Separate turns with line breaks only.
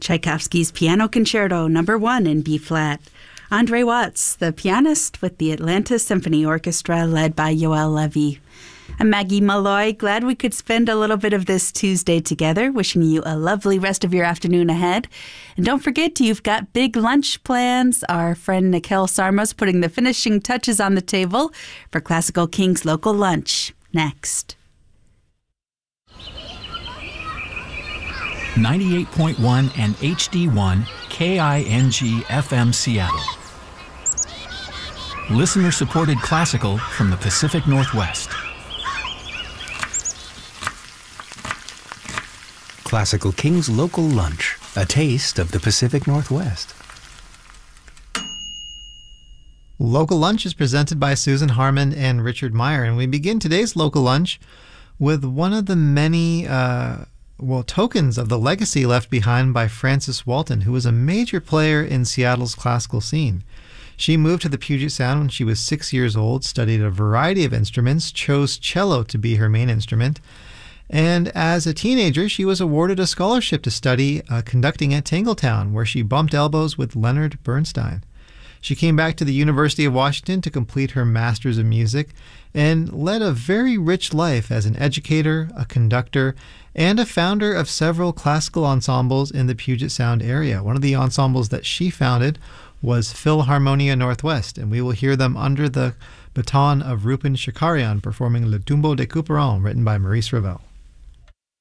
Tchaikovsky's Piano Concerto No. 1 in B-flat. Andre Watts, the pianist with the Atlanta Symphony Orchestra led by Yoel Levy. I'm Maggie Malloy. Glad we could spend a little bit of this Tuesday together. Wishing you a lovely rest of your afternoon ahead. And don't forget, you've got big lunch plans. Our friend Nikhil Sarma's putting the finishing touches on the table for Classical King's Local Lunch. Next.
98.1 and HD1 KING FM Seattle. Listener-supported classical from the Pacific Northwest.
Classical King's Local Lunch, a taste of the Pacific Northwest.
Local Lunch is presented by Susan Harmon and Richard Meyer, and we begin today's Local Lunch with one of the many tokens of the legacy left behind by Frances Walton, who was a major player in Seattle's classical scene. She moved to the Puget Sound when she was 6 years old, studied a variety of instruments, chose cello to be her main instrument, and as a teenager, she was awarded a scholarship to study conducting at Tingletown, where she bumped elbows with Leonard Bernstein. She came back to the University of Washington to complete her Master's of Music and led a very rich life as an educator, a conductor, and a founder of several classical ensembles in the Puget Sound area. One of the ensembles that she founded was Philharmonia Northwest, and we will hear them under the baton of Rupin Shakarian performing Le Tombeau de Couperin, written by Maurice Ravel.